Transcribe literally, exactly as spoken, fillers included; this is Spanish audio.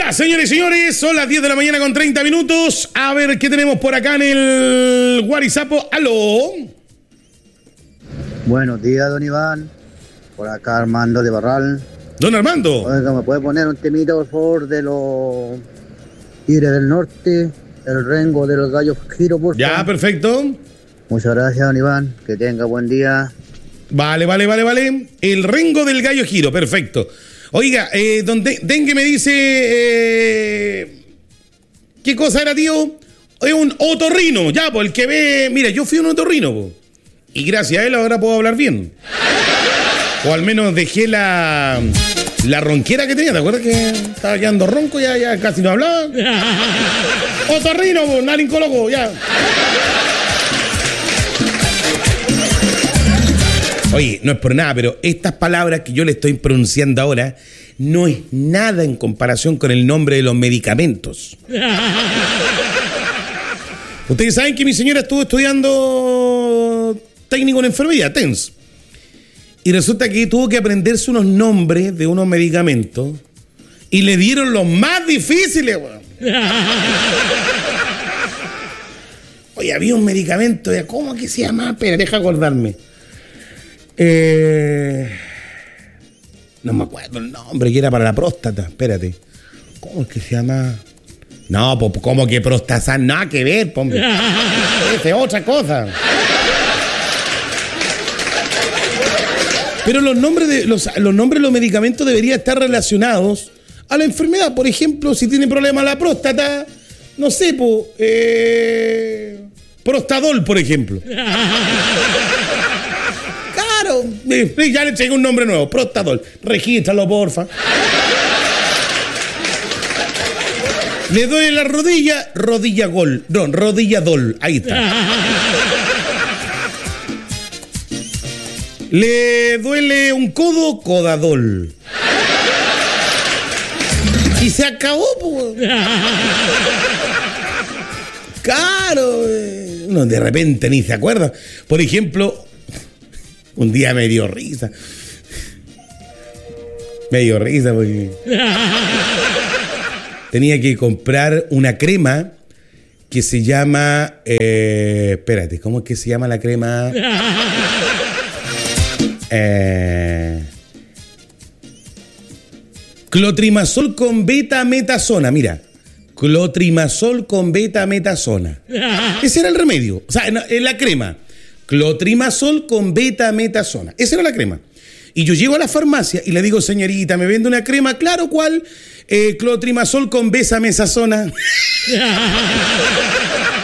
Ya, señores y señores, son las diez de la mañana con treinta minutos. A ver qué tenemos por acá en el WhatsApp. ¡Aló! Buenos días, don Iván. Por acá Armando de Barral. Don Armando. Oiga, ¿me puede poner un temita, por favor, de los Tigres del Norte? El rengo de los gallos Giro, por favor. Ya, perfecto. Muchas gracias, don Iván. Que tenga buen día. Vale, vale, vale, vale. El rengo del gallo Giro, perfecto. Oiga, eh, don Dengue me dice... Eh, ¿Qué cosa era, tío? Es un otorrino, ya, pues el que ve... Mira, yo fui un otorrino, pues. Y gracias a él ahora puedo hablar bien. O al menos dejé la... La ronquera que tenía, ¿te acuerdas que estaba quedando ronco? Ya, ya casi no hablaba. Otorrino, pues, narincólogo, ya. Oye, no es por nada, pero estas palabras que yo le estoy pronunciando ahora no es nada en comparación con el nombre de los medicamentos. Ustedes saben que mi señora estuvo estudiando técnico en enfermería, T E N S. Y resulta que tuvo que aprenderse unos nombres de unos medicamentos y le dieron los más difíciles, weón. Oye, había un medicamento, ¿cómo que se llama? Pero deja acordarme. Eh, no me acuerdo el nombre, que era para la próstata. Espérate. ¿Cómo es que se llama? No, pues, ¿cómo que Prostasan? Nada que ver, hombre. Esa es otra cosa. Pero los nombres de los, los nombres de los medicamentos deberían estar relacionados a la enfermedad. Por ejemplo, si tiene problema la próstata, no sé, pues, eh, Prostadol, por ejemplo. Ya le llegué un nombre nuevo, Prostadol. Regístralo, porfa. Le duele la rodilla, rodilla gol. No, rodilla dol. Ahí está. Le duele un codo, codadol. Y se acabó, pues. Claro. No, de repente ni se acuerda. Por ejemplo... Un día me dio risa. Me dio risa porque... Tenía que comprar una crema que se llama... Eh, espérate, ¿cómo es que se llama la crema? Eh, clotrimazol con betametasona, mira. Clotrimazol con betametasona. Ese era el remedio. O sea, en la crema. Clotrimazol con betametasona. Esa era la crema. Y yo llego a la farmacia y le digo, señorita, ¿me vende una crema? Claro, ¿cuál? Eh, clotrimazol con besamesasona.